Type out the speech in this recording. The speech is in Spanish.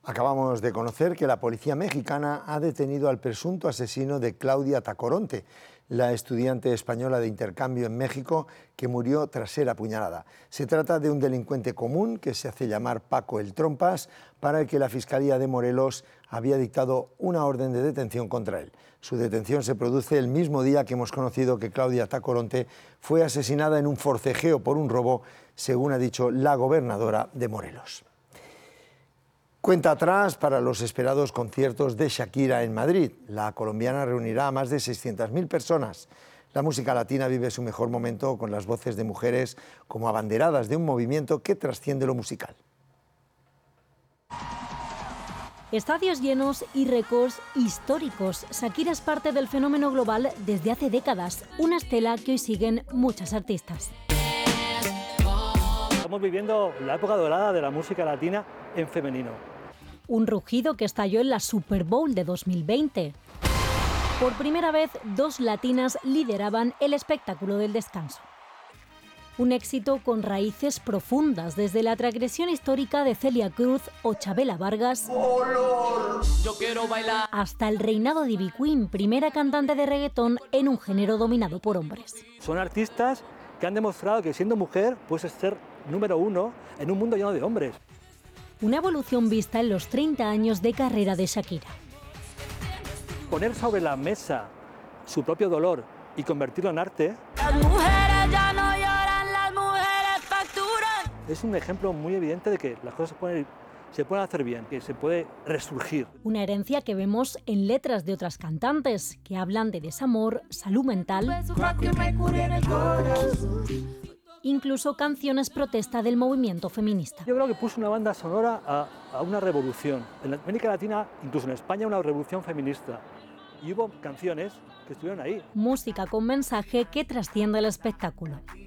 Acabamos de conocer que la policía mexicana ha detenido al presunto asesino de Claudia Tacoronte, la estudiante española de intercambio en México que murió tras ser apuñalada. Se trata de un delincuente común que se hace llamar Paco el Trompas, para el que la Fiscalía de Morelos había dictado una orden de detención contra él. Su detención se produce el mismo día que hemos conocido que Claudia Tacoronte fue asesinada en un forcejeo por un robo, según ha dicho la gobernadora de Morelos. Cuenta atrás para los esperados conciertos de Shakira en Madrid. La colombiana reunirá a más de 600.000 personas. La música latina vive su mejor momento con las voces de mujeres como abanderadas de un movimiento que trasciende lo musical. Estadios llenos y récords históricos. Shakira es parte del fenómeno global desde hace décadas, una estela que hoy siguen muchas artistas. Estamos viviendo la época dorada de la música latina en femenino. Un rugido que estalló en la Super Bowl de 2020. Por primera vez, dos latinas lideraban el espectáculo del descanso. Un éxito con raíces profundas, desde la transgresión histórica de Celia Cruz o Chabela Vargas, Yo quiero bailar, hasta el reinado de Ivy Queen, primera cantante de reggaetón en un género dominado por hombres. Son artistas que han demostrado que siendo mujer puedes ser número uno en un mundo lleno de hombres. Una evolución vista en los 30 años de carrera de Shakira. Poner sobre la mesa su propio dolor y convertirlo en arte las mujeres ya no lloran, las mujeres facturan. es un ejemplo muy evidente de que las cosas se pueden hacer bien, que se puede resurgir. Una herencia que vemos en letras de otras cantantes que hablan de desamor, salud mental, incluso canciones protesta del movimiento feminista. Yo creo que puso una banda sonora a una revolución. En América Latina, incluso en España, una revolución feminista. Y hubo canciones que estuvieron ahí. Música con mensaje que trasciende el espectáculo.